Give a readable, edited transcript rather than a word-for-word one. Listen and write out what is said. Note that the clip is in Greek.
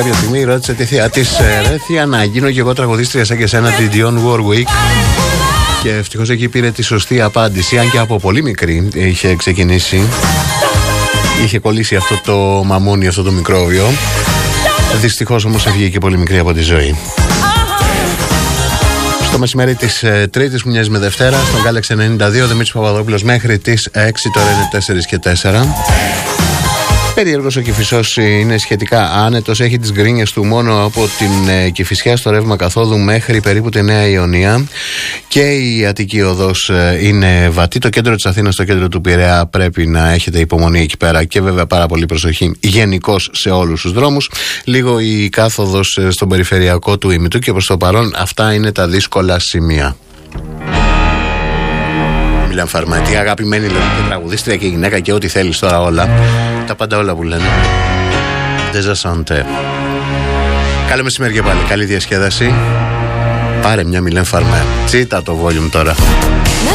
Κάποια στιγμή ρώτησε τη θεία της, ρε θεία, να γίνω και εγώ τραγουδίστρια σαν και σένα, την Dionne Warwick. Και ευτυχώς εκεί πήρε τη σωστή απάντηση, αν και από πολύ μικρή είχε ξεκινήσει. Είχε κολλήσει αυτό το μαμούνι, αυτό το μικρόβιο. Δυστυχώς όμως έφυγε και πολύ μικρή από τη ζωή. Στο μεσημέρι της Τρίτης που μοιάζει με Δευτέρα, στον Galaxy 92, Δημήτρης Παπαδόπουλος μέχρι τις 6, τώρα είναι 4 και 4. Περίεργος ο Κηφισός είναι σχετικά άνετος, έχει τις γκρίνιες του μόνο από την Κηφισιά στο ρεύμα καθόδου μέχρι περίπου τη Νέα Ιωνία, και η Αττική Οδός είναι βατή. Το κέντρο της Αθήνας, το κέντρο του Πειραιά, πρέπει να έχετε υπομονή εκεί πέρα και βέβαια πάρα πολύ προσοχή γενικώς σε όλους τους δρόμους. Λίγο η κάθοδος στον περιφερειακό του ημιτού, και προς το παρόν αυτά είναι τα δύσκολα σημεία. Μιλάν Φαρματή, αγαπημένη λέει και τραγουδίστρια και γυναίκα και ό,τι θέλεις τώρα όλα. Τα πάντα όλα που λένε. Déjà santé. Καλό μεσημέρι και πάλι. Καλή διασκέδαση. Πάρε μια Μιλάν Φαρμέ. Τσίτα το volume τώρα.